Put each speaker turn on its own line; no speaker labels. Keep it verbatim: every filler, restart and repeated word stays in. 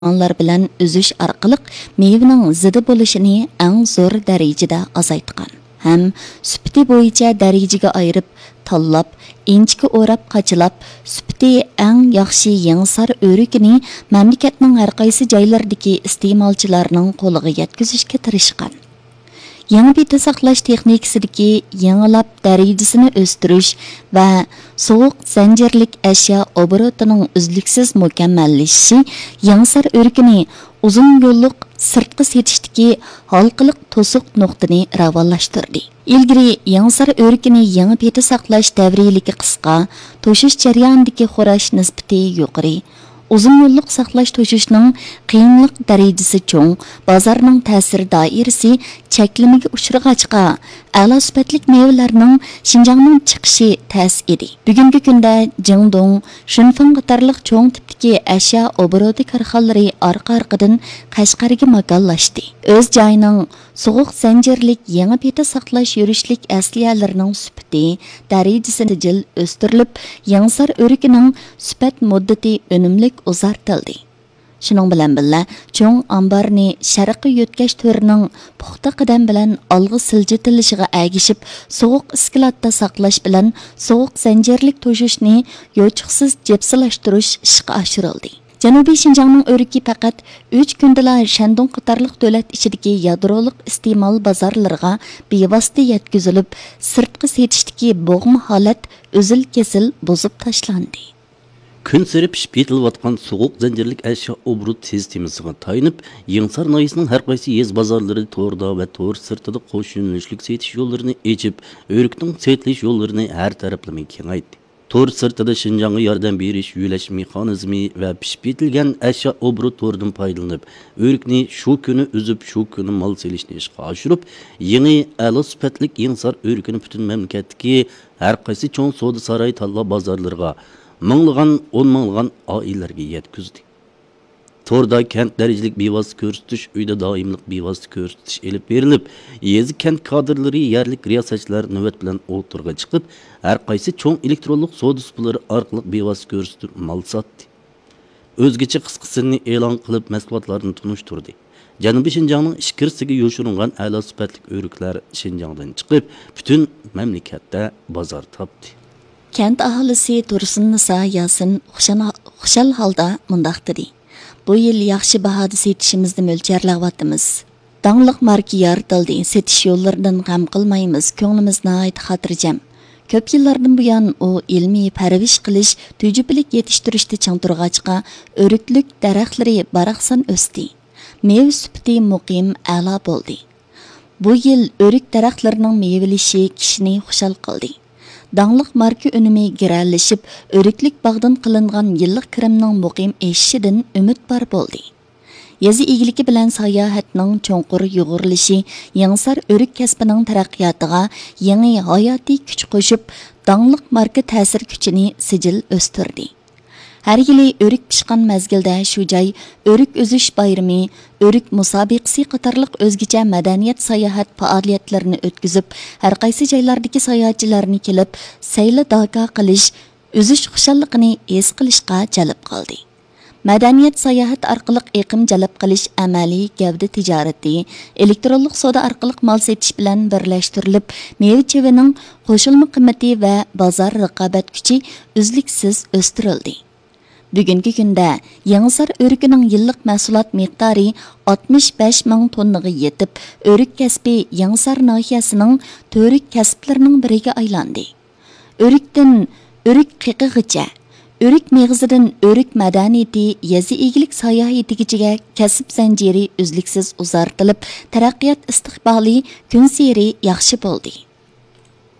Onlar bilan üzüş arqılıq meyvenin zidi bo'lishini eng zo'r darajada azaytgan. Ham süpti bo'yicha darajaga ayirib, tanlab, inchga o'rab qachilab, süpti eng yaxshi yangsar o'rikini mamlakatning har qaysi joylaridagi iste'molchilarning qo'liga yetkazishga tirishgan. Yangi bita saqlash texnikasidagi yangilab darajasini o'stirish va sovuq zanjirlik ashyo oborotining uzluksiz mukammallashishi yangsar o'rikini uzun yo'lliq sirtqi setishdagi halqiliq to'siq nuqtani ravonlashtirdi. Ilgari yangsar o'rikini yangi bita saqlash davriyligi qisqa, to'shish jarayonidagi xo'rash nisbati yuqori. Uzun yo'lliq saqlash to'shishning qiyinlik darajasi cho'ng, bozorning ta'sir doirasi cheklimiga uchrag'achqa, a'lo sifatli mevalarning Xinjiangning chiqishi ta's edi. Bugungi kunda Jingdong, Shinfeng qatorliq cho'ng tipdagi ashyo oboroti korxonalari orqa-orqadan Qashqarga makonlashdi. O'z joyining sovuq zanjirlik yangi beta saqlash yurishlik asliyalarining sifati darajasi jil o'stirilib, yangsar o'rikining sifat muddati unumlik uzartildi. Shuning bilan birga cho'ng ambarni sharqiy yo'tkash to'rining puxta qadam bilan olg'i siljitilishiga agishib, sovuq iskilatda saqlash bilan sovuq zanjirlik to'shishni yo'chiqsiz jepsilashtirish ishga oshirildi. Janubiy Xinjiangning o'riki faqat uch kundala Shandong qatorliq davlat ichidagi yadroliq iste'mol bozorlariga bevosita yetkazilib, sirtqi setishdagi bo'g'ma holat uzil-kesil buzib tashlandi.
Kun sari pishib yetilayotgan sovuq zanjirlik ashyo obrut sistemasiga tayinib, Yangsar noyisining har qaysi yez bozorlari to'rda va to'r sirtida qo'shimlik setish yo'llarini ochib, o'rikning setilish yo'llarini har taraflama kengaytdi. To'r sirtida Xinjiangga yordam berish yo'lash mexanizmi va pishib yetilgan ashyo obrut to'rdan foydalanib, o'rikni shu kuni uzib, shu kuni mol selishni ishga oshirib, yangi a'lo sifatli Yangsar o'rikini butun mamlakatdagi har qaysi cho'ng savdo saroy tanlab bozorlariga minglagan, o'n minglagan oilalarga yetkazdi. To'rda kent darajalik bevosita ko'rsatish, uyda doimlik bevosita ko'rsatish elib berilib, yezi kent kadrlari yerlik riyosatchilar navbat bilan o'tirga chiqib, har qaysi cho'ng elektronlik savdo suplari orqali bevosita ko'rsatib mal sotdi. O'zgacha qisqasini e'lon qilib, mahsulotlarni tunishtirdi. Janubiy Xinjiangning ichkirisiga yo'shirilgan a'lo sifatli o'riklar Xinjiangdan chiqib, butun mamlakatda bozor topdi.
Kent aholisi Tursun Nisa Yasin xushal holda mundaq dedi. Bu yil yaxshi bahoda setishimizni mo'ljallayapmiz. Dangliq marka yoritildi, setish yo'llaridan g'am qilmaymiz, ko'nglimiz nihoyat xotirjam. Ko'p yillardan buyon u ilmiy parvish qilish, tujublik yetishtirishda chang turg'achqa o'riklik daraxtlari baraqsan o'sdi. Meva sifati muqim a'lo bo'ldi. Bu yil o'rik daraxtlarining mevalishi kishini xushal qildi. Dangliq marka unumi girallashib, o'riklik bog'dan qilingan yillik kirimning muqim eshishidan umid bor bo'ldi. Yezi egiligi bilan sayohatning cho'nqur yug'urilishi Yangsar o'rik kasbining taraqqiyotiga yangi hayotiy kuch qo'shib, dangliq marka ta'sir kuchini sijil o'stirdi. Har yili o'rik pishgan mazgilda shu joy o'rik o'zish bayrami, o'rik musobiqasi qatorliq o'zgacha madaniyat sayohat faoliyatlarini o'tkazib, har qaysi joylardagi sayohatchilarni kelib, sayli doka qilish, o'zish xushalligini his qilishga jalb qildi. Madaniyat sayohat orqali eqim jalb qilish amaliy gavda tijorati, elektronlik savdo orqali mol setish bilan birlashtirilib, meva-chevaning qo'shilma qiymati va bozor raqobat kuchi uzluksiz o'stirildi. Bugungi kunda Yangsar o'rikining yillik mahsulot miqdori oltmish besh ming tonnaga yetib, o'rik kasbi Yangsar nohiyasining to'rik kasblarining biriga aylandi. O'rikdan o'rik qiqigacha, o'rik meg'zidan o'rik madaniyati, yezi egilik sayohatigacha kasb zanjiri uzluksiz uzartilib, taraqqiyot istiqboli kun sari yaxshi bo'ldi.